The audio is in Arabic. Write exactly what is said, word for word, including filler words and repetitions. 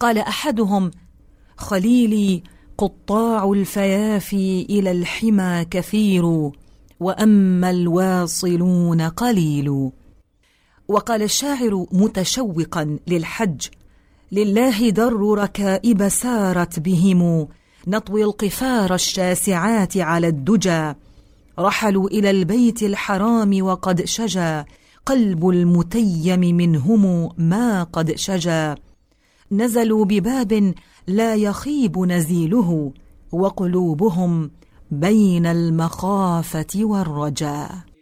قال أحدهم: خليلي قطاع الفيافي إلى الحمى كثير، وأما الواصلون قليل. وقال الشاعر متشوقا للحج: لله در ركائب سارت بهم، نطوي القفار الشاسعات على الدجى، رحلوا إلى البيت الحرام وقد شجى، قلب المتيم منهم ما قد شجى، نزلوا بباب لا يخيب نزيله، وقلوبهم بين المخافة والرجاء.